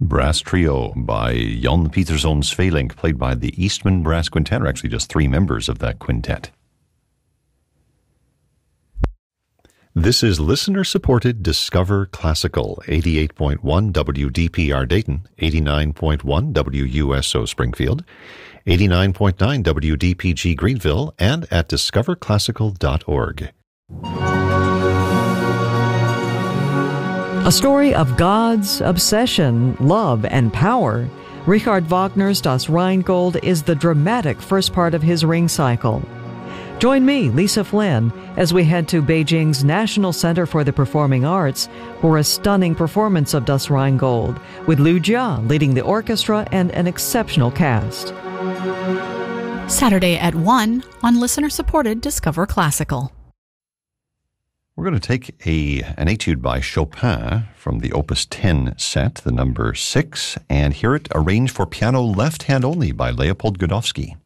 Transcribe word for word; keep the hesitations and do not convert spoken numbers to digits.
Brass Trio by Jon Pieterszoon Svelink, played by the Eastman Brass Quintet, or actually just three members of that quintet. This is listener-supported Discover Classical, eighty-eight point one W D P R Dayton, eighty-nine point one W U S O Springfield, eighty-nine point nine W D P G Greenville, and at discover classical dot org. A story of gods, obsession, love, and power. Richard Wagner's Das Rheingold is the dramatic first part of his Ring cycle. Join me, Lisa Flynn, as we head to Beijing's National Center for the Performing Arts for a stunning performance of Das Rheingold, with Liu Jia leading the orchestra and an exceptional cast. Saturday at one on listener-supported Discover Classical. We're going to take a an etude by Chopin from the Opus ten set, the number six, and hear it arranged for piano left hand only by Leopold Godowsky.